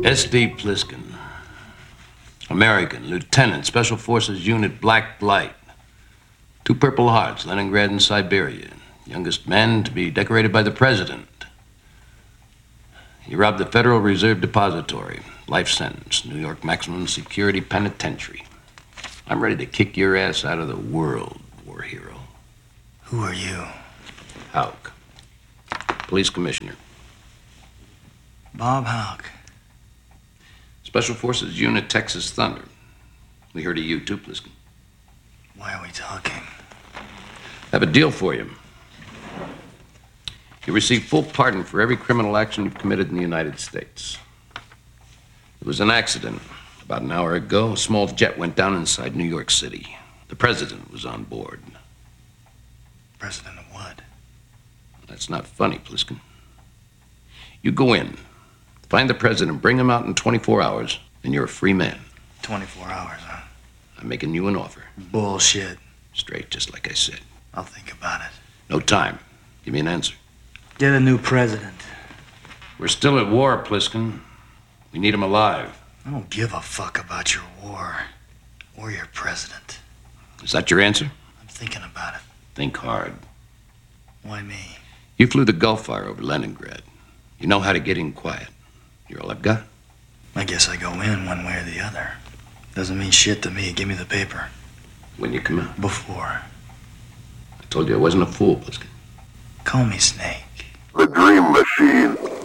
S.D. Pliskin. American, Lieutenant, Special Forces Unit Black Light. 2 Purple Hearts, Leningrad and Siberia. Youngest man to be decorated by the President. He robbed the Federal Reserve Depository. Life sentence, New York Maximum Security Penitentiary. I'm ready to kick your ass out of the world, war hero. Who are you? Houck. Police Commissioner. Bob Houck. Special Forces Unit Texas Thunder. We heard of you too, Pliskin. Why are we talking? Have a deal for you. You receive full pardon for every criminal action you've committed in the United States. It was an accident. About an hour ago, a small jet went down inside New York City. The president was on board. President of what? That's not funny, Pliskin. You go in, find the president, bring him out in 24 hours, and you're a free man. 24 hours, huh? I'm making you an offer. Bullshit. Straight, just like I said. I'll think about it. No time. Give me an answer. Get a new president. We're still at war, Pliskin. We need him alive. I don't give a fuck about your war or your president. Is that your answer? I'm thinking about it. Think hard. Why me? You flew the Gulf Fire over Leningrad. You know how to get in quiet. You're all I've got. I guess I go in one way or the other. Doesn't mean shit to me. Give me the paper. When you come out. Before. I told you I wasn't a fool, Pliskin. Call me Snake. The Dream Machine.